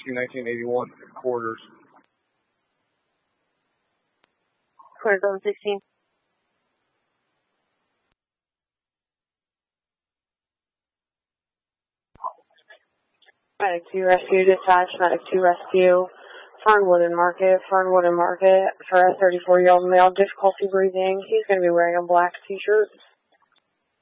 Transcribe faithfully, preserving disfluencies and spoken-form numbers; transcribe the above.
two nineteen eighty-one, quarters. Quarters on sixteen. Medic two Rescue dispatch, Medic two Rescue, Fernwood and Market, Fernwood and Market for a thirty-four-year-old male, difficulty breathing. He's going to be wearing a black t-shirt.